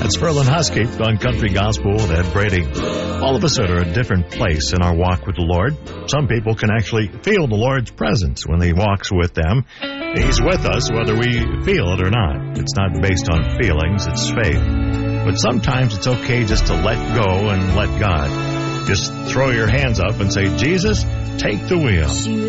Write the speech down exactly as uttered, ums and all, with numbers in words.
It's Ferlin Husky on Country Gospel with Ed Brady. All of us are at a different place in our walk with the Lord. Some people can actually feel the Lord's presence when He walks with them. He's with us whether we feel it or not. It's not based on feelings, it's faith. But sometimes it's okay just to let go and let God. Just throw your hands up and say, Jesus, take the wheel.